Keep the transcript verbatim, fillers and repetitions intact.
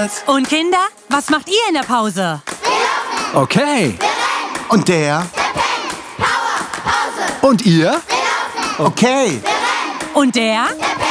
Vorwärts. Und Kinder, was macht ihr in der Pause? Okay. Und der? Der pennt. Power, Pause. Und ihr? Okay. Und der? Der pennt.